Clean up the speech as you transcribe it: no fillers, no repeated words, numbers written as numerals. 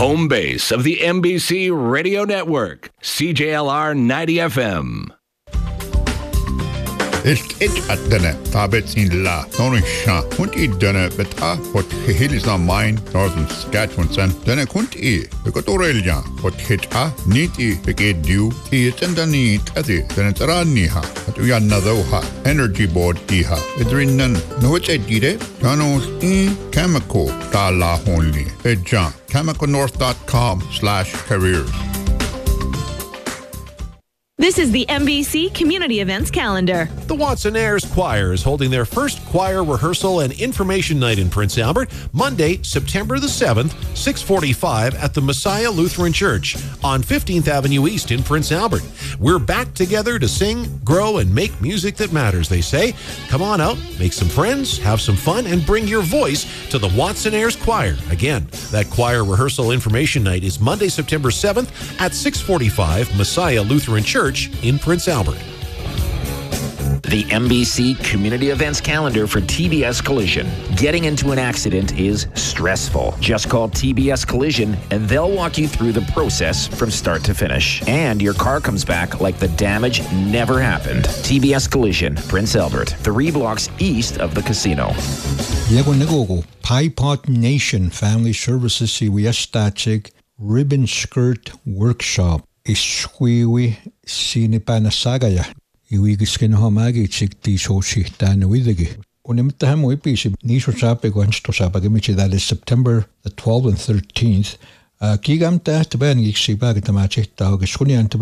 home base of the MBC Radio Network, CJLR 90 FM. It's at dinner, Tabets in La, Norisha, Kunt eat dinner, but what hill is not mine, Northern Saskatchewan, son, dinner couldn't eat, because Aurelia, what hit neat picket dew, eat and the neat, then it's Raniha, but we are another energy board diha, it's written, no, it's a dide, Janos chemical, Tala only, John, chemicalnorth.com/careers. This is the MBC Community Events Calendar. The Watson Ayers Choir is holding their first choir rehearsal and information night in Prince Albert, Monday, September the 7th, 6:45 at the Messiah Lutheran Church on 15th Avenue East in Prince Albert. We're back together to sing, grow, and make music that matters, they say. Come on out, make some friends, have some fun, and bring your voice to the Watson Ayers Choir. Again, that choir rehearsal information night is Monday, September 7th at 6:45 Messiah Lutheran Church in Prince Albert. The MBC Community Events Calendar for TBS Collision. Getting into an accident is stressful. Just call TBS Collision and they'll walk you through the process from start to finish. And your car comes back like the damage never happened. TBS Collision, Prince Albert, 3 blocks east of the casino. Lego Nigogo, Pie Pot Nation Family Services Siwiastatic Ribbon Skirt Workshop. Iswiwi sinipanasagaya. Iwigiskin homagi chikti soshi tanawidigi. Unimtaham wipisi nisho sape guansto sapagimichi, that is September the 12th and 13th. Kigamta taban gixibag tamachita, Gishunian